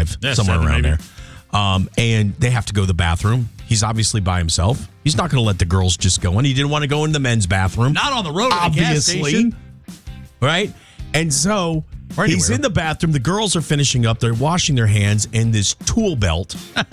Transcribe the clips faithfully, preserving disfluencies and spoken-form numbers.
five, Yeah, somewhere seven, around maybe. there. Um, and they have to go to the bathroom. He's obviously by himself. He's not going to let the girls just go in. He didn't want to go in the men's bathroom. Not on the road to the gas obviously. station. Right? And so Or he's anywhere. in the bathroom. The girls are finishing up. They're washing their hands. And this tool belt,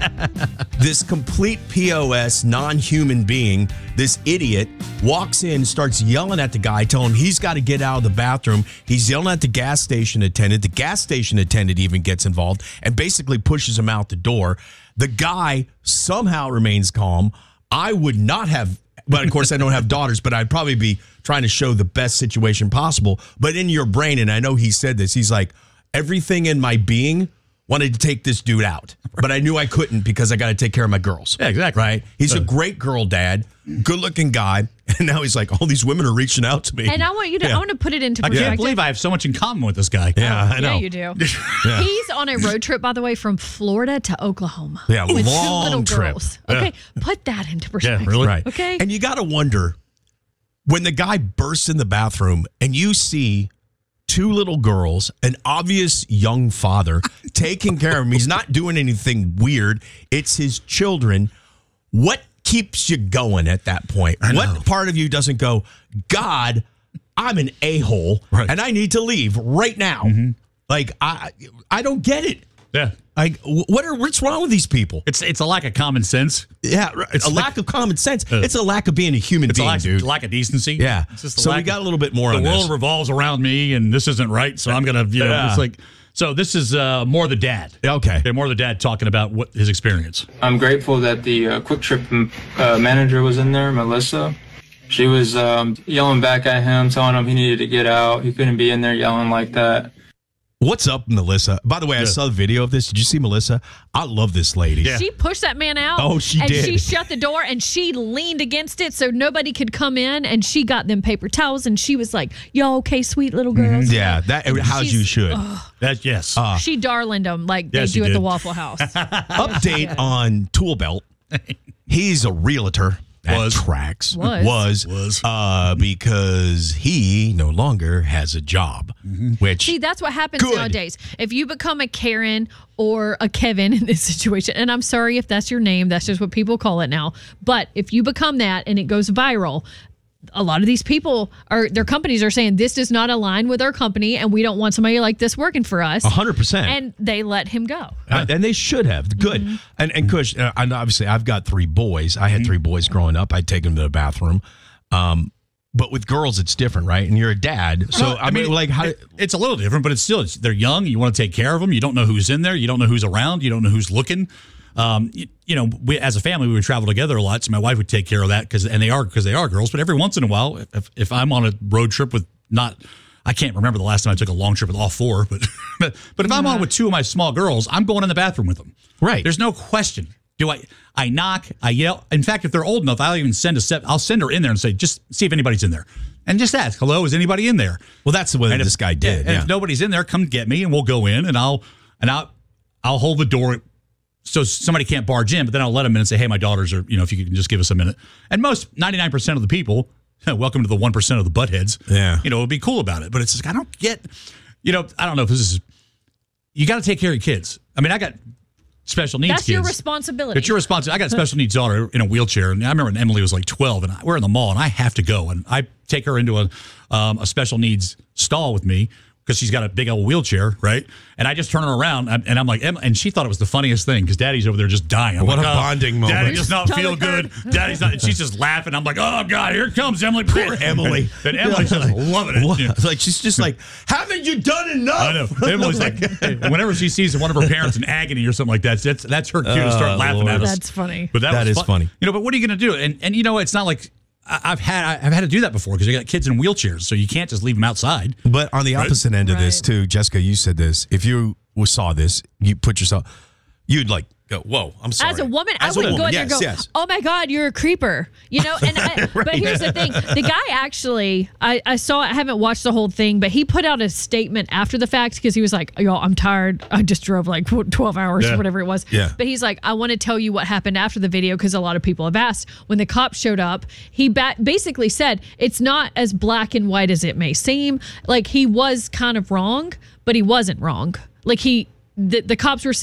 this complete P O S non-human being, this idiot, walks in, starts yelling at the guy, telling him he's got to get out of the bathroom. He's yelling at the gas station attendant. The gas station attendant even gets involved and basically pushes him out the door. The guy somehow remains calm. I would not have, but of course I don't have daughters, but I'd probably be trying to show the best situation possible. But in your brain, and I know he said this, he's like, everything in my being wanted to take this dude out. But I knew I couldn't because I got to take care of my girls. Yeah, exactly. Right? He's So- a great girl dad, good-looking guy, and now he's like, all these women are reaching out to me. And I want you to, Yeah. I want to put it into I perspective. can't believe I have so much in common with this guy. Yeah, I know. Yeah, you do. He's on a road trip, by the way, from Florida to Oklahoma. Yeah, with long two little trip. girls. Yeah. Okay, put that into perspective. really? Right. Okay. And you got to wonder, when the guy bursts in the bathroom and you see two little girls, an obvious young father taking care of him, he's not doing anything weird. It's his children. What keeps you going at that point? What part of you doesn't go, God, I'm an a-hole Right. and I need to leave right now? Like, I I don't get it. Yeah. Like, what are what's wrong with these people? It's it's a lack of common sense. Yeah, right. It's a like- lack of common sense. It's a lack of being a human It's a being, lack, dude. lack of decency. Yeah. It's just a So we lack got of- a little bit more the on world this. revolves around me, and this isn't right. So I'm gonna, you know, Yeah. it's like. So this is uh, more the dad. Okay. Okay, more the dad talking about what his experience. I'm grateful that the uh, Quick Trip uh, manager was in there, Melissa. She was um, yelling back at him, telling him he needed to get out. He couldn't be in there yelling like that. What's up, Melissa? By the way, I Yeah. saw the video of this. Did you see Melissa? I love this lady. Yeah. She pushed that man out. Oh, she and did. she shut the door and she leaned against it so nobody could come in. And she got them paper towels and she was like, "Yo, okay, sweet little girls." Yeah, that how She's- you should. That yes. Uh, She darlined them like Yeah, they she do at the did. Waffle House. Update on Tool Belt. He's a realtor. That Was. tracks. Was. Was. Was. Uh, because he no longer has a job. Which See, that's what happens Good. nowadays. If you become a Karen or a Kevin in this situation, and I'm sorry if that's your name, that's just what people call it now. But if you become that and it goes viral, a lot of these people are, their companies are saying this does not align with our company and we don't want somebody like this working for us. A hundred percent. And they let him go. Uh, and they should have. Good. Mm-hmm. And and Kush, uh, and obviously I've got three boys. I had three boys growing up. I'd take them to the bathroom. Um, but with girls, it's different, right? And you're a dad, so Well, I, mean, like, how? it- it's a little different, but it's still it's, they're young. You want to take care of them. You don't know who's in there. You don't know who's around. You don't know who's looking. Um, you, you know, we, as a family, we would travel together a lot. So my wife would take care of that because, and they are because they are girls. But every once in a while, if, if I'm on a road trip with not, I can't remember the last time I took a long trip with all four. But but, but if I'm on with two of my small girls, I'm going in the bathroom with them. Right. There's no question. Do I? I knock. I yell. In fact, if they're old enough, I'll even send a step. I'll send her in there and say, just see if anybody's in there, and just ask, hello, is anybody in there? Well, that's what And if- this guy did. And Yeah. if nobody's in there, come get me, and we'll go in, and I'll and I'll I'll hold the door so somebody can't barge in. But then I'll let them in and say, hey, my daughters are, you know, if you can just give us a minute. And most ninety-nine percent of the people, welcome to the one percent of the buttheads. Yeah. you know, would be cool about it. But it's just, I don't get, you know, I don't know if this is. You got to take care of your kids. I mean, I got special needs That's kids. your responsibility. It's your responsibility. I got a special needs daughter in a wheelchair, and I remember when Emily was like twelve, and I, we're in the mall, and I have to go, and I take her into a um, a special needs stall with me because she's got a big old wheelchair, right? And I just turn her around, and and I'm like, Em, and she thought it was the funniest thing because Daddy's over there just dying. I'm What like, a oh, bonding moment. Daddy does not Stomach feel good. hurt. Daddy's not. And she's just laughing. I'm like, oh God, here comes Emily. Poor Emily. And, and Emily's just loving it. What? Yeah. Like she's just like, haven't you done enough? I know. Emily's like, whenever she sees one of her parents in agony or something like that, that's that's her cue to start Oh, laughing Lord. at us. That's funny. But that, That was is fun. funny. You know, but what are you going to do? And and you know, it's not like I- I've had I've had to do that before because you got kids in wheelchairs, so you can't just leave them outside. But on the opposite end of this, Right. too, Jessica, you said this. If you saw this, you put yourself, you'd like go, whoa, I'm sorry. As a woman, As I a wouldn't go woman, in there and yes, go, yes. oh my God, you're a creeper. You know, and I, but here's the thing. The guy actually, I, I saw, I haven't watched the whole thing, but he put out a statement after the fact because he was like, yo, I'm tired. I just drove like twelve hours Yeah. or whatever it was. Yeah. But he's like, I want to tell you what happened after the video because a lot of people have asked. When the cops showed up, he ba- basically said, it's not as black and white as it may seem. Like he was kind of wrong, but he wasn't wrong. Like he, the, the cops were